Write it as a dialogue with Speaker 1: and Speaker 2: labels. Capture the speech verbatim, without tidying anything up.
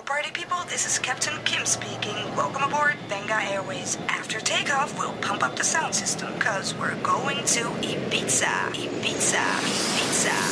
Speaker 1: party people, this is Captain Kim speaking. Welcome aboard Benga Airways. After takeoff, we'll pump up the sound system, cause we're going to Ibiza. Ibiza. Ibiza.